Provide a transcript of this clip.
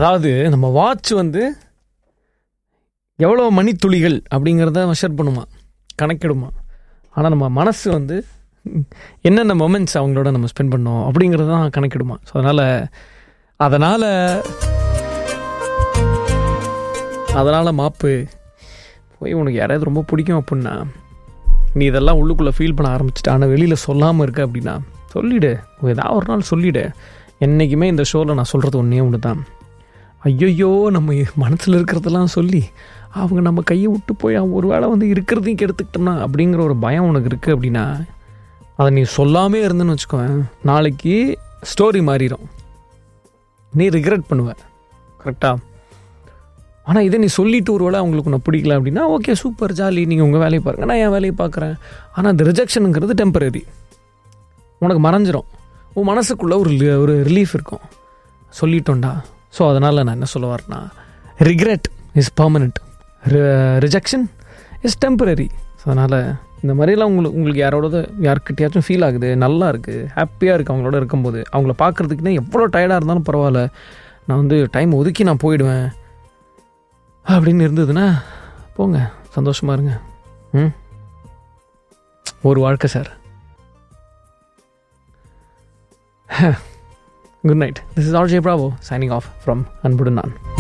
அதாவது நம்ம வாட்ச் வந்து எவ்வளோ மணித்துளிகள் அப்படிங்கிறத மெஷர் பண்ணுமா, கணக்கிடுமா. ஆனால் நம்ம மனசு வந்து என்னென்ன மொமெண்ட்ஸ் அவங்களோட நம்ம ஸ்பெண்ட் பண்ணோம் அப்படிங்கிறது தான் கணக்கிடுமா. ஸோ அதனால் மாப்பு போய் உனக்கு யாராவது ரொம்ப பிடிக்கும் அப்படின்னா நீ இதெல்லாம் உள்ளுக்குள்ளே ஃபீல் பண்ண ஆரம்பிச்சிட்ட, ஆனால் வெளியில் சொல்லாமல் இருக்க அப்படின்னா சொல்லிவிடு. ஏதாவது ஒரு நாள் சொல்லிவிடு. என்றைக்குமே இந்த ஷோவில் நான் சொல்கிறது ஒன்றே தான், ஐயோ நம்ம மனசில் இருக்கிறதெல்லாம் சொல்லி அவங்க நம்ம கையை விட்டு போய் ஒரு வேளை வந்து இருக்கிறதையும் கெடுத்துக்கிட்டோம்னா அப்படிங்கிற ஒரு பயம் உனக்கு இருக்குது அப்படின்னா அதை நீ சொல்லாமே இருந்துன்னு வச்சுக்கோவேன், நாளைக்கு ஸ்டோரி மாறிடும், நீ ரிக்ரெட் பண்ணுவ. கரெக்டாக? ஆனால் இதை நீ சொல்லிவிட்டு ஒரு வேளை அவங்களுக்கு நான் பிடிக்கல அப்படின்னா ஓகே சூப்பர் ஜாலி, நீங்கள் உங்கள் வேலையை பாருங்கள், நான் என் வேலையை பார்க்குறேன். ஆனால் அந்த ரிஜெக்ஷனுங்கிறது டெம்பரரி, உனக்கு மறைஞ்சிரும். உன் மனசுக்குள்ளே ஒரு ரிலீஃப் இருக்கும், சொல்லிட்டோண்டா. ஸோ அதனால் நான் என்ன சொல்ல வரேன்னா, regret is permanent, rejection is temporary. So அதனால் இந்த மாதிரிலாம் உங்களுக்கு யார்கிட்டயாச்சும் ஃபீல் ஆகுது, நல்லா இருக்குது, ஹாப்பியாக இருக்குது அவங்களோட இருக்கும்போது, அவங்கள பார்க்குறதுக்குன்னே எவ்வளோ டயர்டாக இருந்தாலும் பரவாயில்ல, நான் வந்து டைம் ஒதுக்கி நான் போயிடுவேன் அப்படின்னு இருந்ததுன்னா போங்க, சந்தோஷமாக இருங்க. ஒரு வாழ்க்கை sir. Good night. This is RJ Bravo signing off from Anbudu Naan.